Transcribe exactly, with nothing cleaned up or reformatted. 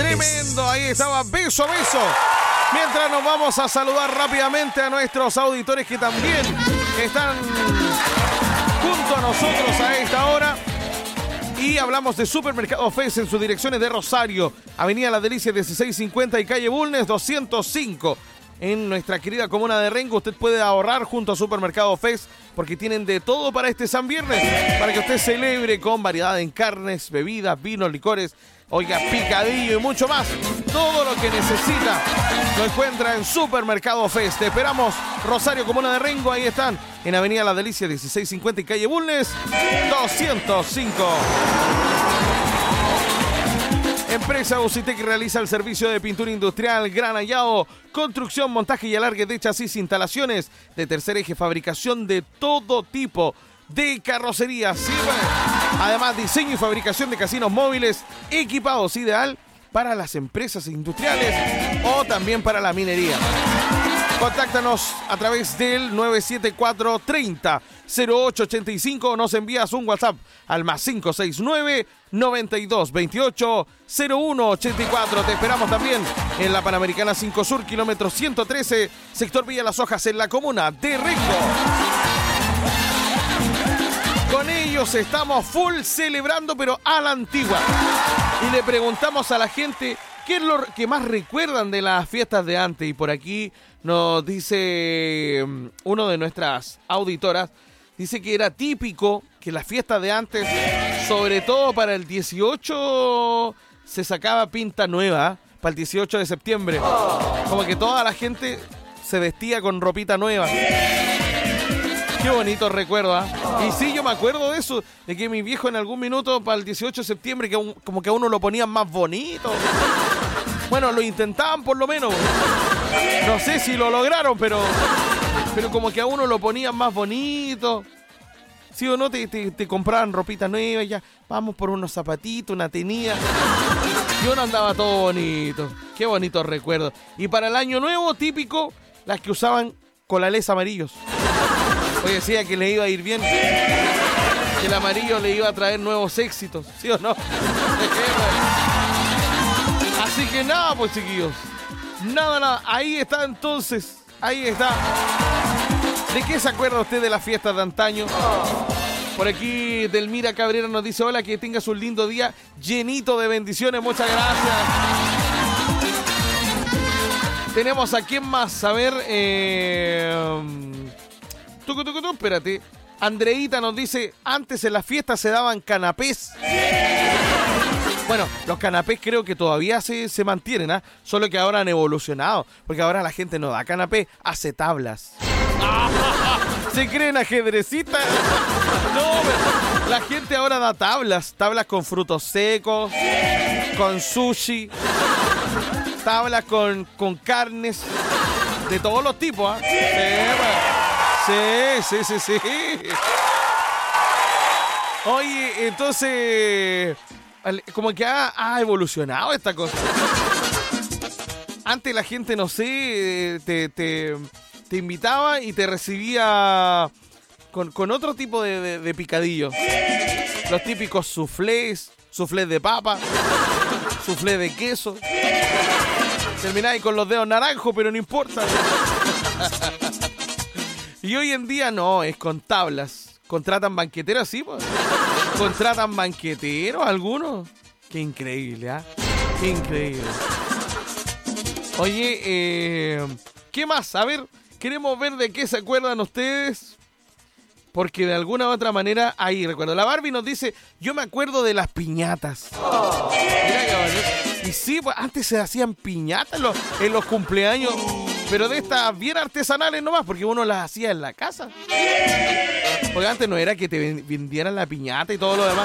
Tremendo, ahí estaba, beso a beso. Mientras nos vamos a saludar rápidamente a nuestros auditores que también están junto a nosotros a esta hora. Y hablamos de Supermercado Fest en sus direcciones de Rosario, Avenida La Delicia dieciséis cincuenta y calle Bulnes doscientos cinco. En nuestra querida comuna de Rengo, usted puede ahorrar junto a Supermercado Fest porque tienen de todo para este San Viernes, para que usted celebre con variedad en carnes, bebidas, vinos, licores, oiga, picadillo y mucho más. Todo lo que necesita lo encuentra en Supermercado Fest. Te esperamos, Rosario, comuna de Rengo, ahí están, en Avenida La Delicia dieciséis cincuenta y calle Bulnes doscientos cinco. Empresa Ucitec realiza el servicio de pintura industrial, gran hallado, construcción, montaje y alargue de chasis, instalaciones de tercer eje, fabricación de todo tipo de carrocerías. Siempre. Además, diseño y fabricación de casinos móviles equipados, ideal para las empresas industriales o también para la minería. Contáctanos a través del nueve siete cuatro treinta cero ocho ochenta y cinco o nos envías un WhatsApp al más cinco seis nueve noventa y dos veintiocho cero uno ochenta y cuatro. Te esperamos también en la Panamericana cinco Sur, kilómetro ciento trece, sector Villa Las Hojas, en la comuna de Rengo. Con ellos estamos full celebrando, pero a la antigua. Y le preguntamos a la gente qué es lo que más recuerdan de las fiestas de antes. Y por aquí nos dice uno de nuestras auditoras, dice que era típico que las fiestas de antes, sobre todo para el dieciocho, se sacaba pinta nueva, para el dieciocho de septiembre. Como que toda la gente se vestía con ropita nueva. Qué bonito recuerdo, ¿eh? Y sí, yo me acuerdo de eso, de que mi viejo en algún minuto para el dieciocho de septiembre, que un, como que a uno lo ponían más bonito. Bueno, lo intentaban por lo menos. No sé si lo lograron, pero, pero como que a uno lo ponían más bonito. Sí o no, te, te, te compraban ropita nueva y ya, vamos por unos zapatitos, una tenía. Y uno andaba todo bonito. Qué bonitos recuerdos. Y para el año nuevo, típico, las que usaban colales amarillos. Oye, decía que le iba a ir bien, que el amarillo le iba a traer nuevos éxitos, ¿sí o no? Así que nada, pues chiquillos, nada, nada, ahí está entonces, ahí está. ¿De qué se acuerda usted de las fiestas de antaño? Por aquí Delmira Cabrera nos dice, hola, que tengas un lindo día llenito de bendiciones, muchas gracias. Tenemos a quién más, a ver, eh... Tú, tú, tú, tú, espérate. Andreita nos dice, antes en las fiestas se daban canapés. Bueno, los canapés creo que todavía se, se mantienen, ¿ah? ¿eh? Solo que ahora han evolucionado, porque ahora la gente no da canapé, hace tablas. ¿Se creen ajedrecistas? No, pero la gente ahora da tablas, tablas con frutos secos, con sushi, tablas con, con carnes, de todos los tipos, ¿ah? ¿eh? Sí, sí, sí, sí. Oye, entonces, como que ha, ha evolucionado esta cosa. Antes la gente, no sé, te, te, te invitaba y te recibía con, con otro tipo de, de, de picadillo. Los típicos soufflés, soufflés de papa, soufflés de queso. Termináis con los dedos naranjos, pero no importa. Y hoy en día no, es con tablas. ¿Contratan banqueteros? Sí, pues. ¿Contratan banqueteros algunos? Qué increíble, ¿ah? ¿eh? Qué increíble. Oye, eh, ¿qué más? A ver, queremos ver de qué se acuerdan ustedes. Porque de alguna u otra manera, ahí recuerdo. La Barbie nos dice, yo me acuerdo de las piñatas. Oh. Mira qué bonito. Y sí, pues antes se hacían piñatas en los, en los cumpleaños. Pero de estas bien artesanales nomás, porque uno las hacía en la casa. Porque antes no era que te vendieran la piñata y todo lo demás.